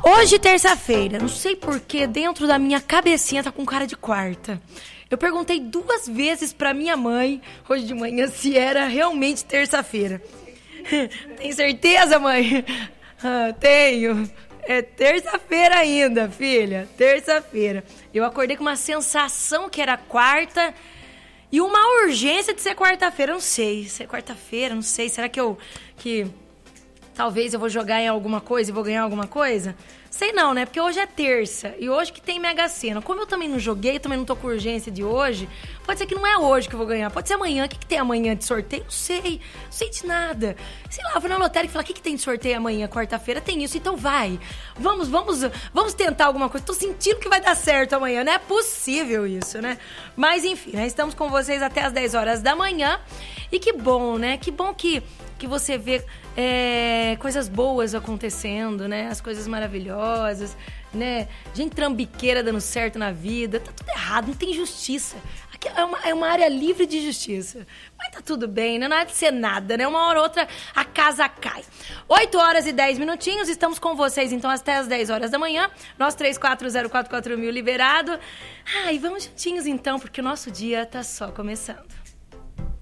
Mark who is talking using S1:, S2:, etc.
S1: Hoje, terça-feira, não sei porquê, dentro da minha cabecinha tá com cara de quarta. Eu perguntei 2 vezes pra minha mãe, hoje de manhã, se era realmente terça-feira. Tem certeza, mãe? Tenho. É terça-feira ainda, filha. Terça-feira. Eu acordei com uma sensação que era quarta e uma urgência de ser quarta-feira. Eu não sei. Se é quarta-feira, não sei. Será que talvez eu vou jogar em alguma coisa e vou ganhar alguma coisa? Sei não, né? Porque hoje é terça e hoje que tem Mega Sena. Como eu também não joguei, eu também não tô com urgência de hoje, pode ser que não é hoje que eu vou ganhar. Pode ser amanhã. O que tem amanhã de sorteio? Não sei de nada. Sei lá, eu vou na lotérica e falar, o que tem de sorteio amanhã, quarta-feira? Tem isso, então vai. Vamos tentar alguma coisa. Tô sentindo que vai dar certo amanhã. Não é possível isso, né? Mas enfim, nós estamos com vocês até as 10 horas da manhã. E que bom, né? Que bom que você vê coisas boas acontecendo, né? As coisas maravilhosas, né? Gente trambiqueira dando certo na vida. Tá tudo errado, não tem justiça. Aqui é uma área livre de justiça. Mas tá tudo bem, né? Não há de ser nada, né? Uma hora ou outra a casa cai. 8 horas e 10 minutinhos, estamos com vocês então até as 10 horas da manhã. Nós 34044000 liberado. Ai, vamos juntinhos então, porque o nosso dia tá só começando.